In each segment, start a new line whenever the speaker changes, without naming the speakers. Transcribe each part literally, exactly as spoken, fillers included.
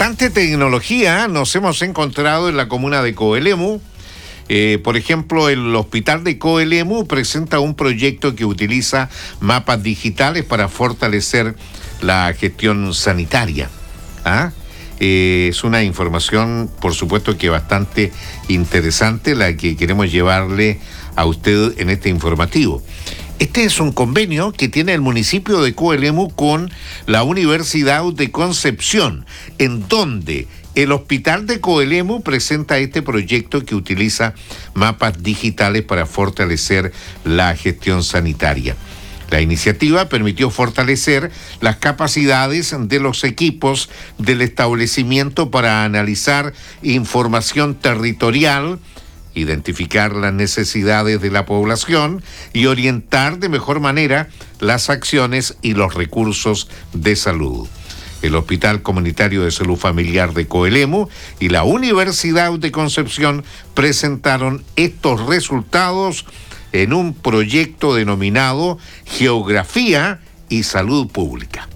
Bastante tecnología nos hemos encontrado en la comuna de Coelemu. Eh, por ejemplo, el hospital de Coelemu presenta un proyecto que utiliza mapas digitales para fortalecer la gestión sanitaria. ¿Ah? Eh, es una información, por supuesto, que bastante interesante, la que queremos llevarle a usted en este informativo. Este es un convenio que tiene el municipio de Coelemu con la Universidad de Concepción, en donde el hospital de Coelemu presenta este proyecto que utiliza mapas digitales para fortalecer la gestión sanitaria. La iniciativa permitió fortalecer las capacidades de los equipos del establecimiento para analizar información territorial, identificar las necesidades de la población y orientar de mejor manera las acciones y los recursos de salud. El Hospital Comunitario de Salud Familiar de Coelemu y la Universidad de Concepción presentaron estos resultados en un proyecto denominado Geografía y Salud Pública.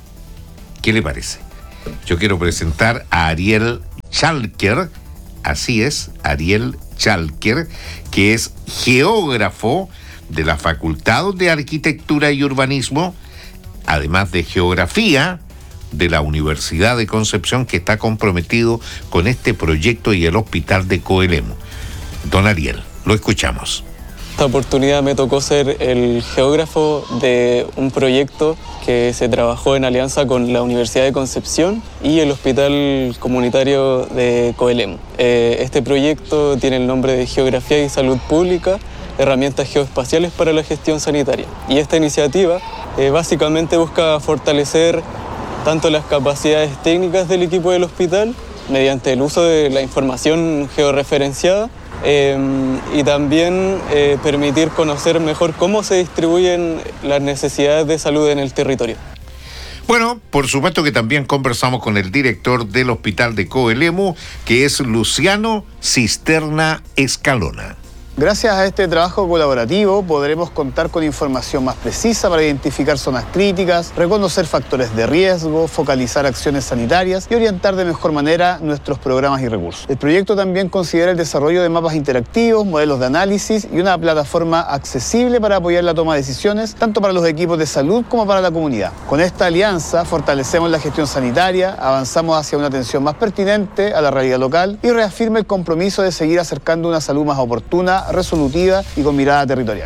¿Qué le parece? Yo quiero presentar a Ariel Chalker, así es, Ariel Chalker, que es geógrafo de la Facultad de Arquitectura y Urbanismo, además de Geografía de la Universidad de Concepción, que está comprometido con este proyecto y el Hospital de Coelemu. Don Ariel, lo escuchamos.
Esta oportunidad me tocó ser el geógrafo de un proyecto que se trabajó en alianza con la Universidad de Concepción y el Hospital Comunitario de Coelemu. Eh, este proyecto tiene el nombre de Geografía y Salud Pública, herramientas geoespaciales para la gestión sanitaria. Y esta iniciativa eh, básicamente busca fortalecer tanto las capacidades técnicas del equipo del hospital mediante el uso de la información georreferenciada, Eh, y también eh, permitir conocer mejor cómo se distribuyen las necesidades de salud en el territorio.
Bueno, por supuesto que también conversamos con el director del Hospital de Coelemu, que es Luciano Cisterna Escalona.
Gracias a este trabajo colaborativo podremos contar con información más precisa para identificar zonas críticas, reconocer factores de riesgo, focalizar acciones sanitarias y orientar de mejor manera nuestros programas y recursos. El proyecto también considera el desarrollo de mapas interactivos, modelos de análisis y una plataforma accesible para apoyar la toma de decisiones, tanto para los equipos de salud como para la comunidad. Con esta alianza fortalecemos la gestión sanitaria, avanzamos hacia una atención más pertinente a la realidad local y reafirma el compromiso de seguir acercando una salud más oportuna, resolutiva y con mirada territorial.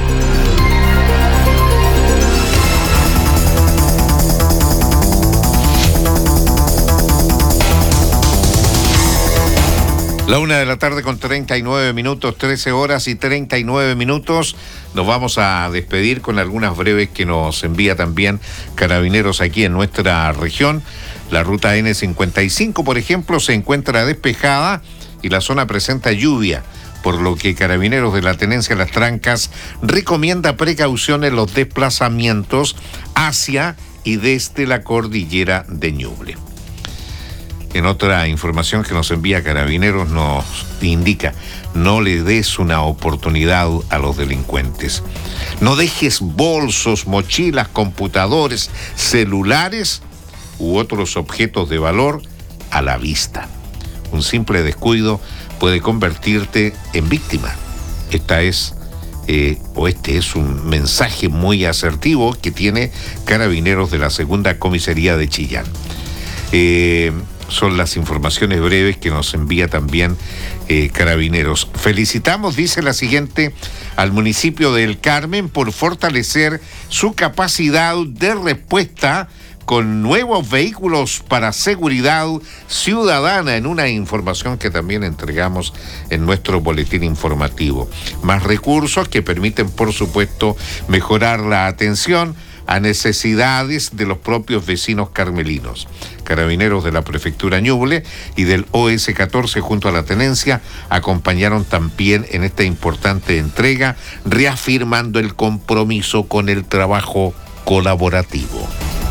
La una de la tarde con treinta y nueve minutos, trece horas y treinta y nueve minutos. Nos vamos a despedir con algunas breves que nos envía también Carabineros aquí en nuestra región. La ruta ene cincuenta y cinco, por ejemplo, se encuentra despejada y la zona presenta lluvia, por lo que Carabineros de la Tenencia Las Trancas recomienda precaución en los desplazamientos hacia y desde la cordillera de Ñuble. En otra información que nos envía Carabineros nos indica: no le des una oportunidad a los delincuentes. No dejes bolsos, mochilas, computadores, celulares u otros objetos de valor a la vista. Un simple descuido puede convertirte en víctima. Esta es, eh, o este es un mensaje muy asertivo que tiene Carabineros de la Segunda Comisaría de Chillán. Eh, son las informaciones breves que nos envía también eh, Carabineros. Felicitamos, dice la siguiente, al municipio de El Carmen por fortalecer su capacidad de respuesta con nuevos vehículos para seguridad ciudadana, en una información que también entregamos en nuestro boletín informativo. Más recursos que permiten, por supuesto, mejorar la atención a necesidades de los propios vecinos carmelinos. Carabineros de la Prefectura Ñuble y del O S catorce junto a la Tenencia acompañaron también en esta importante entrega, reafirmando el compromiso con el trabajo colaborativo.